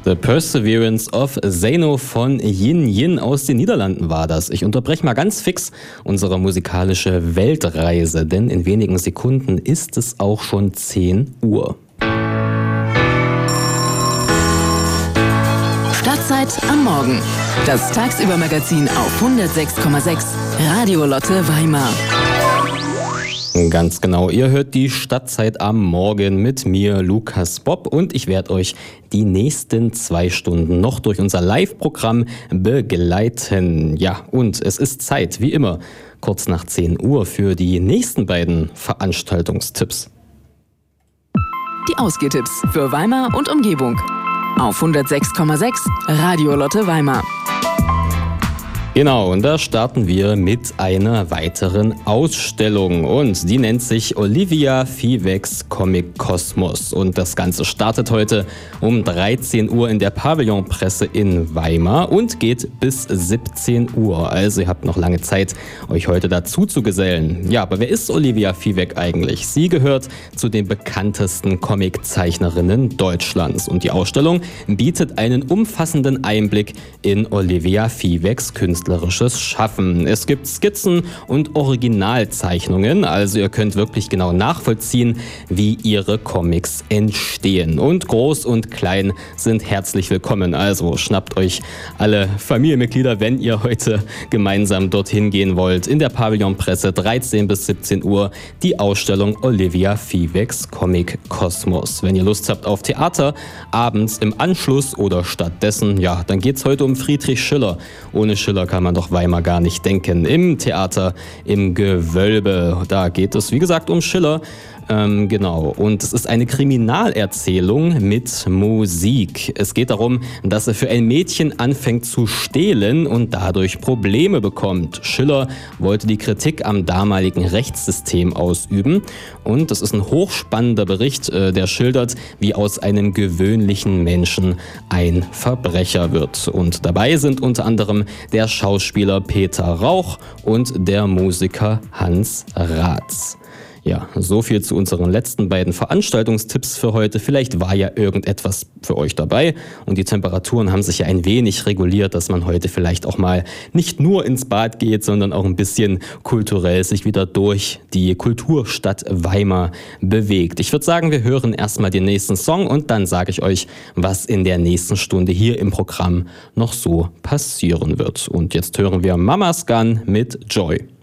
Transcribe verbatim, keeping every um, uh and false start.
The Perseverance of Zeno von Yin Yin aus den Niederlanden war das. Ich unterbreche mal ganz fix unsere musikalische Weltreise, denn in wenigen Sekunden ist es auch schon zehn Uhr. Stadtzeit am Morgen. Das Tagsübermagazin auf hundertsechs Komma sechs Radio Lotte Weimar. Ganz genau, ihr hört die Stadtzeit am Morgen mit mir, Lukas Bob, und ich werde euch die nächsten zwei Stunden noch durch unser Live-Programm begleiten. Ja, und es ist Zeit, wie immer, kurz nach zehn Uhr für die nächsten beiden Veranstaltungstipps. Die Ausgehtipps für Weimar und Umgebung auf hundertsechs Komma sechs Radio Lotte Weimar. Genau, und da starten wir mit einer weiteren Ausstellung und die nennt sich Olivia Viehwegs Comic Kosmos und das Ganze startet heute um dreizehn Uhr in der Pavillonpresse in Weimar und geht bis siebzehn Uhr, also ihr habt noch lange Zeit, euch heute dazu zu gesellen. Ja, aber wer ist Olivia Viehweg eigentlich? Sie gehört zu den bekanntesten Comiczeichnerinnen Deutschlands und die Ausstellung bietet einen umfassenden Einblick in Olivia Viehwegs Künstler. Künstlerisches Schaffen. Es gibt Skizzen und Originalzeichnungen, also ihr könnt wirklich genau nachvollziehen, wie ihre Comics entstehen. Und groß und klein sind herzlich willkommen, also schnappt euch alle Familienmitglieder, wenn ihr heute gemeinsam dorthin gehen wollt. In der Pavillonpresse dreizehn bis siebzehn Uhr die Ausstellung Olivia Viehwegs Comic Kosmos. Wenn ihr Lust habt auf Theater, abends im Anschluss oder stattdessen, ja, dann geht's heute um Friedrich Schiller. Ohne Schiller kann man doch Weimar gar nicht denken. Im Theater, im Gewölbe, da geht es, wie gesagt, um Schiller. Ähm, genau, und es ist eine Kriminalerzählung mit Musik. Es geht darum, dass er für ein Mädchen anfängt zu stehlen und dadurch Probleme bekommt. Schiller wollte die Kritik am damaligen Rechtssystem ausüben und das ist ein hochspannender Bericht, äh, der schildert, wie aus einem gewöhnlichen Menschen ein Verbrecher wird. Und dabei sind unter anderem der Schauspieler Peter Rauch und der Musiker Hans Raths. Ja, so viel zu unseren letzten beiden Veranstaltungstipps für heute. Vielleicht war ja irgendetwas für euch dabei und die Temperaturen haben sich ja ein wenig reguliert, dass man heute vielleicht auch mal nicht nur ins Bad geht, sondern auch ein bisschen kulturell sich wieder durch die Kulturstadt Weimar bewegt. Ich würde sagen, wir hören erstmal den nächsten Song und dann sage ich euch, was in der nächsten Stunde hier im Programm noch so passieren wird. Und jetzt hören wir Mama's Gun mit Joy.